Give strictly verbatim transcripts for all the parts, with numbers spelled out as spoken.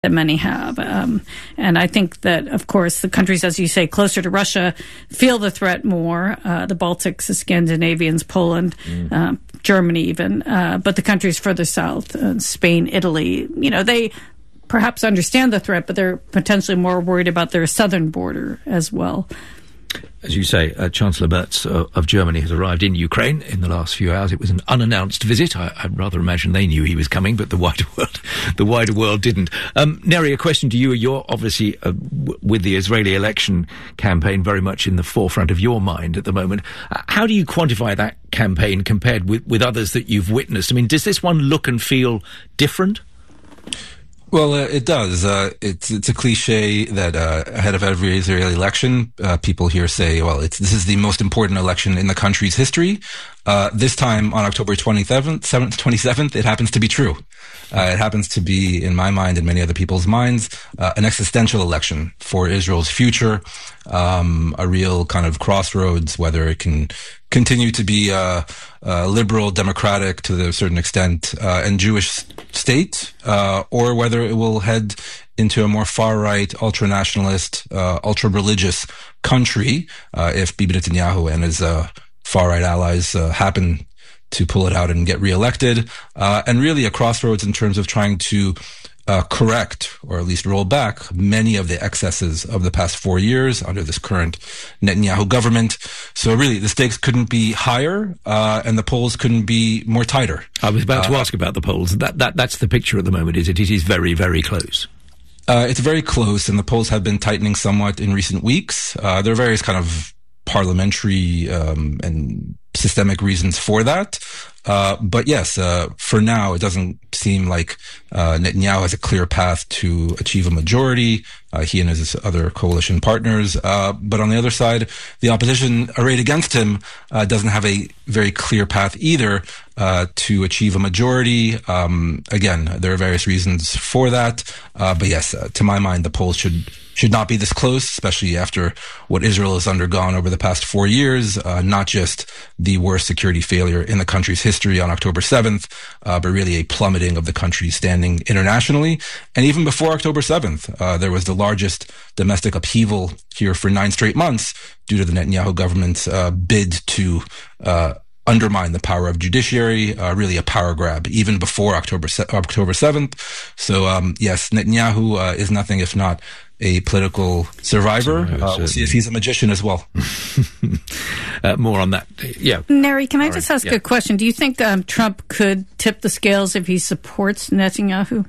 that many have. Um, and I think that, of course, the countries, as you say, closer to Russia feel the threat more. Uh, the Baltics, the Scandinavians, Poland, mm. uh, Germany even. Uh, but the countries further south, uh, Spain, Italy, you know, they perhaps understand the threat, but they're potentially more worried about their southern border as well. As you say, uh, Chancellor Merz uh, of Germany has arrived in Ukraine in the last few hours. It was an unannounced visit. I, I'd rather imagine they knew he was coming, but the wider world, the wider world didn't. Um, Neri, a question to you. You're obviously uh, w- with the Israeli election campaign very much in the forefront of your mind at the moment. Uh, how do you quantify that campaign compared with, with others that you've witnessed? I mean, does this one look and feel different? Well, uh, it does. Uh, it's it's a cliche that uh, ahead of every Israeli election, uh, people here say, "Well, it's this is the most important election in the country's history." Uh, this time on October twenty-seventh, twenty-seventh, it happens to be true. Uh, it happens to be, in my mind and many other people's minds, uh, an existential election for Israel's future, um, a real kind of crossroads, whether it can continue to be a, a liberal, democratic to a certain extent, uh, and Jewish state, uh, or whether it will head into a more far-right, ultra-nationalist, uh, ultra-religious country, uh, if Bibi Netanyahu and his uh, far-right allies uh, happen to pull it out and get reelected, uh, and really a crossroads in terms of trying to uh, correct, or at least roll back, many of the excesses of the past four years under this current Netanyahu government. So really, the stakes couldn't be higher, uh, and the polls couldn't be more tighter. I was about to uh, ask about the polls. That, that, that's the picture at the moment, is it? It is very, very close. Uh, it's very close, and the polls have been tightening somewhat in recent weeks. Uh, there are various kind of parliamentary um, and systemic reasons for that. Uh, but yes, uh, for now, it doesn't seem like uh, Netanyahu has a clear path to achieve a majority. Uh, he and his other coalition partners. Uh, but on the other side, the opposition arrayed against him uh, doesn't have a very clear path either uh, to achieve a majority. Um, again, there are various reasons for that. Uh, but yes, uh, to my mind, the polls should should not be this close, especially after what Israel has undergone over the past four years, uh, not just the worst security failure in the country's history on October seventh, uh, but really a plummeting of the country's standing internationally. And even before October seventh, uh, there was the largest domestic upheaval here for nine straight months due to the Netanyahu government's uh, bid to uh, undermine the power of judiciary, uh, really a power grab, even before October se- October seventh. So, um, yes, Netanyahu uh, is nothing if not a political survivor. Uh, we'll see if he's a magician as well. uh, more on that. Yeah. Neri, can I All just right. ask yeah. a question? Do you think um, Trump could tip the scales if he supports Netanyahu?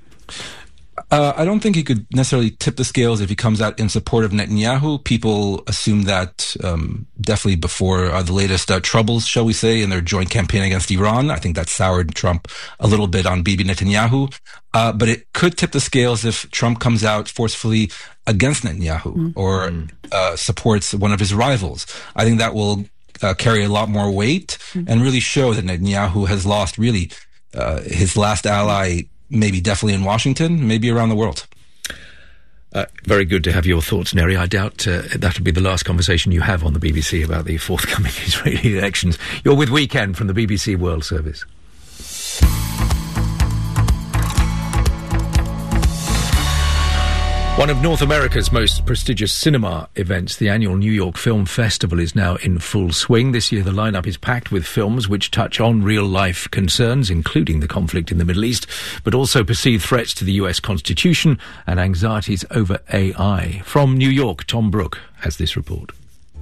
Uh, I don't think he could necessarily tip the scales if he comes out in support of Netanyahu. People assume that um, definitely before uh, the latest uh, troubles, shall we say, in their joint campaign against Iran. I think that soured Trump a little bit on Bibi Netanyahu. Uh, but it could tip the scales if Trump comes out forcefully against Netanyahu mm. or uh, supports one of his rivals. I think that will uh, carry a lot more weight mm. and really show that Netanyahu has lost really uh, his last ally, maybe definitely in Washington, maybe around the world. Uh, very good to have your thoughts, Neri. I doubt uh, that will be the last conversation you have on the B B C about the forthcoming Israeli elections. You're with Weekend from the B B C World Service. One of North America's most prestigious cinema events, the annual New York Film Festival, is now in full swing. This year the lineup is packed with films which touch on real-life concerns, including the conflict in the Middle East, but also perceived threats to the U S Constitution and anxieties over A I. From New York, Tom Brooke has this report.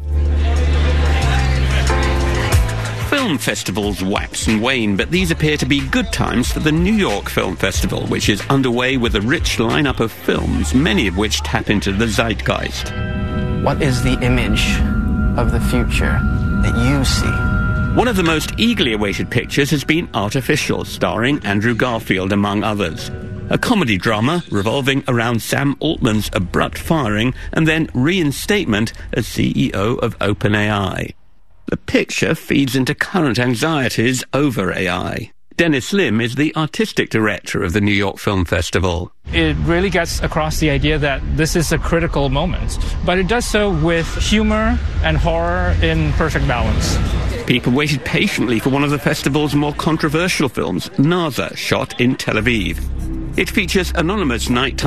Film festivals wax and wane, but these appear to be good times for the New York Film Festival, which is underway with a rich lineup of films, many of which tap into the zeitgeist. What is the image of the future that you see? One of the most eagerly awaited pictures has been Artificial, starring Andrew Garfield, among others. A comedy drama revolving around Sam Altman's abrupt firing and then reinstatement as C E O of OpenAI. The picture feeds into current anxieties over A I. Dennis Lim is the artistic director of the New York Film Festival. It really gets across the idea that this is a critical moment, but it does so with humor and horror in perfect balance. People waited patiently for one of the festival's more controversial films, Naza, shot in Tel Aviv. It features anonymous nighttime